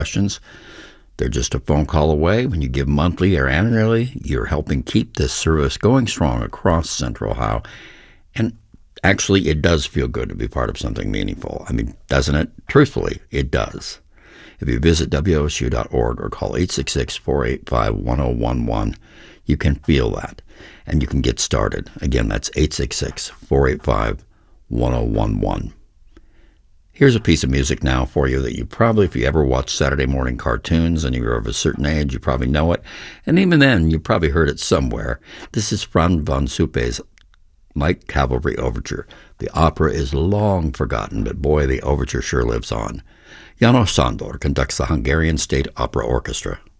questions. They're just a phone call away. When you give monthly or annually, you're helping keep this service going strong across Central Ohio. And actually, it does feel good to be part of something meaningful. I mean, doesn't it? Truthfully, it does. If you visit WOSU.org or call 866-485-1011, you can feel that, and you can get started. Again, that's 866-485-1011. Here's a piece of music now for you that you probably, if you ever watch Saturday morning cartoons and you're of a certain age, you probably know it. And even then, you probably heard it somewhere. This is Franz von Suppe's Light Cavalry Overture. The opera is long forgotten, but boy, the overture sure lives on. János Sándor conducts the Hungarian State Opera Orchestra.